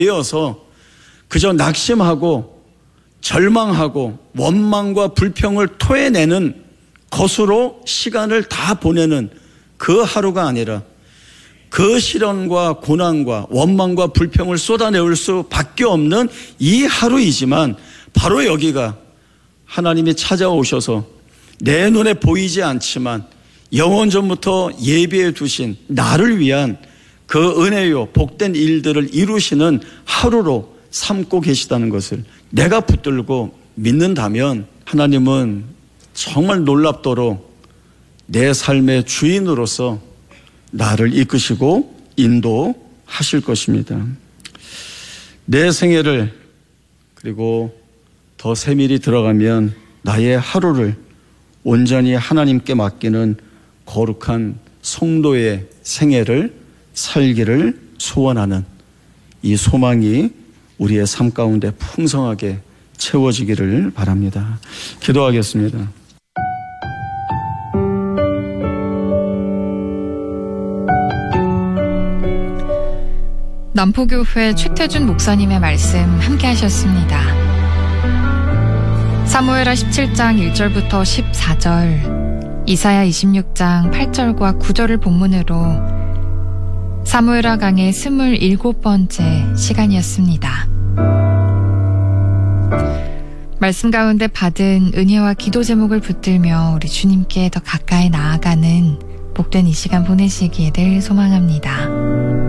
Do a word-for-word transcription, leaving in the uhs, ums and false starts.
되어서 그저 낙심하고 절망하고 원망과 불평을 토해내는 것으로 시간을 다 보내는 그 하루가 아니라 그 시련과 고난과 원망과 불평을 쏟아내올 수밖에 없는 이 하루이지만 바로 여기가 하나님이 찾아오셔서 내 눈에 보이지 않지만 영원 전부터 예비해 두신 나를 위한 그 은혜요 복된 일들을 이루시는 하루로 삼고 계시다는 것을 내가 붙들고 믿는다면 하나님은 정말 놀랍도록 내 삶의 주인으로서 나를 이끄시고 인도하실 것입니다. 내 생애를 그리고 더 세밀히 들어가면 나의 하루를 온전히 하나님께 맡기는 거룩한 성도의 생애를 살기를 소원하는 이 소망이 우리의 삶 가운데 풍성하게 채워지기를 바랍니다. 기도하겠습니다. 남포교회 최태준 목사님의 말씀 함께 하셨습니다. 사무엘하 십칠 장 일 절부터 십사 절, 이사야 이십육 장 팔 절과 구 절을 본문으로 사무엘하 강의 스물일곱 번째 시간이었습니다. 말씀 가운데 받은 은혜와 기도 제목을 붙들며 우리 주님께 더 가까이 나아가는 복된 이 시간 보내시기를 소망합니다.